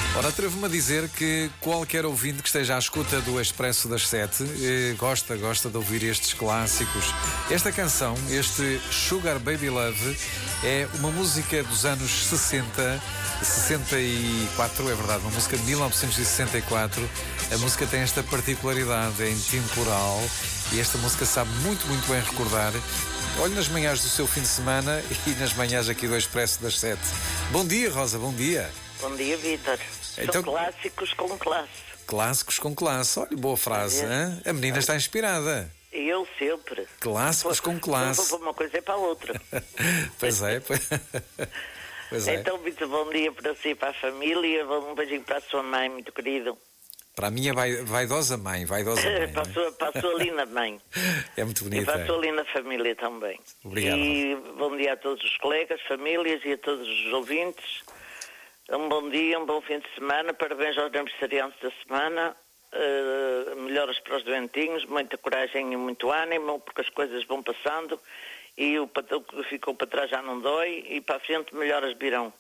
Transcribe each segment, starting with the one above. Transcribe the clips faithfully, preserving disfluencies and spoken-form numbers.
Ora, atrevo-me a dizer que qualquer ouvinte que esteja à escuta do Expresso das Sete eh, gosta, gosta de ouvir estes clássicos. Esta canção, este Sugar Baby Love, é uma música dos anos sessenta, sessenta e quatro, é verdade, uma música de mil novecentos e sessenta e quatro. A música tem esta particularidade, é intemporal, e esta música sabe muito, muito bem recordar. Olhe nas manhãs do seu fim de semana e nas manhãs aqui do Expresso das Sete. Bom dia, Rosa, bom dia. Bom dia, Vítor. Então, São clássicos com classe. Clássicos com classe. Olha, boa frase, hein? A menina está inspirada. Eu sempre. Clássicos com classe. Não vou para uma coisa e para a outra. Pois é, pois, pois é. Então, Vítor, bom dia para si e para a família. Um beijinho para a sua mãe, muito querido. Para a minha vai, vaidosa mãe, vaidosa mãe. para, a sua, para a sua linda mãe. É muito bonita. E para a sua linda família também. Obrigado. E bom dia a todos os colegas, famílias e a todos os ouvintes. Um bom dia, um bom fim de semana, parabéns aos aniversariantes da semana, uh, melhoras para os doentinhos, muita coragem e muito ânimo, porque as coisas vão passando e o, o que ficou para trás já não dói e para a frente melhoras virão.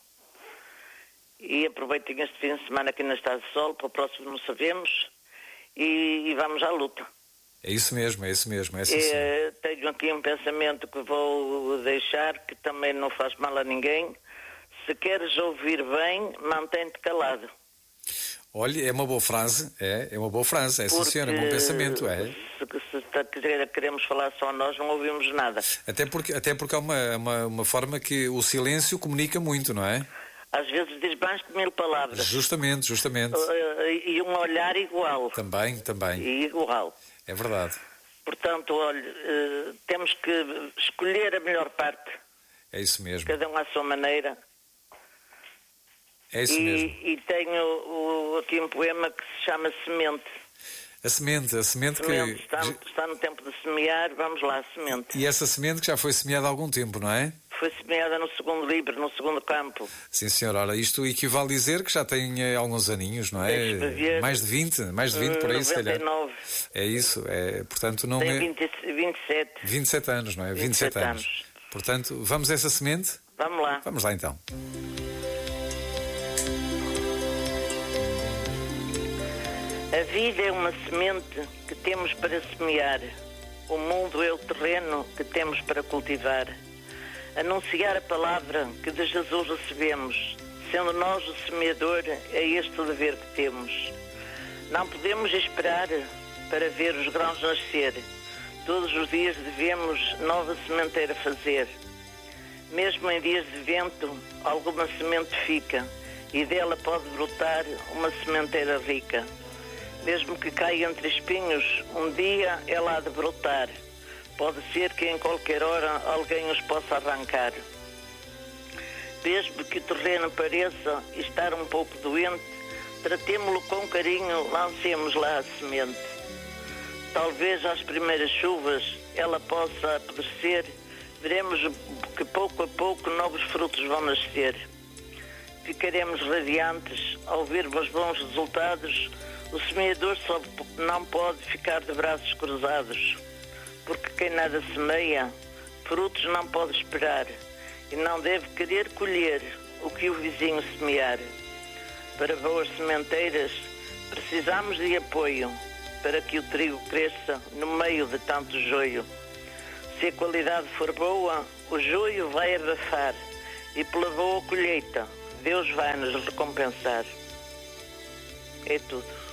E aproveitem este fim de semana que ainda está de sol, para o próximo não sabemos, e, e vamos à luta. É isso mesmo, é isso mesmo. É assim, e, tenho aqui um pensamento que vou deixar, que também não faz mal a ninguém. Se queres ouvir bem, mantém-te calado. Olha, é uma boa frase, é, é uma boa frase, é sim senhora, é um bom pensamento, é. Se, se queremos falar só nós, não ouvimos nada. Até porque, até porque é uma, uma, uma forma que o silêncio comunica muito, não é? Às vezes diz mais que mil palavras. Justamente, justamente. E um olhar igual. Também, também. E igual. É verdade. Portanto, olha, temos que escolher a melhor parte. É isso mesmo. Cada um à sua maneira. É isso e, mesmo. E tenho o, aqui um poema que se chama Semente. A semente, a semente, semente que... Está, está no tempo de semear, vamos lá, semente. E essa semente que já foi semeada há algum tempo, não é? Foi semeada no segundo livro, no segundo campo. Sim, senhora. Ora, isto equivale a dizer que já tem eh, alguns aninhos, não é? Mais de vinte, mais de vinte por aí, se calhar. noventa e nove. É isso, é, portanto não tem é... vinte, vinte e sete. vinte e sete anos, não é? vinte e sete anos. anos. Portanto, vamos a essa semente? Vamos lá. Vamos lá então. A vida é uma semente que temos para semear. O mundo é o terreno que temos para cultivar. Anunciar a palavra que de Jesus recebemos. Sendo nós o semeador, é este o dever que temos. Não podemos esperar para ver os grãos nascer. Todos os dias devemos nova sementeira fazer. Mesmo em dias de vento, alguma semente fica, e dela pode brotar uma sementeira rica. Mesmo que caia entre espinhos, um dia ela há de brotar. Pode ser que em qualquer hora alguém os possa arrancar. Mesmo que o terreno pareça estar um pouco doente, tratemo-lo com carinho, lancemos lá a semente. Talvez às primeiras chuvas ela possa apodrecer, veremos que pouco a pouco novos frutos vão nascer. Ficaremos radiantes ao vermos bons resultados. O semeador só não pode ficar de braços cruzados, porque quem nada semeia, frutos não pode esperar e não deve querer colher o que o vizinho semear. Para boas sementeiras, precisamos de apoio para que o trigo cresça no meio de tanto joio. Se a qualidade for boa, o joio vai abafar e pela boa colheita, Deus vai nos recompensar. É tudo.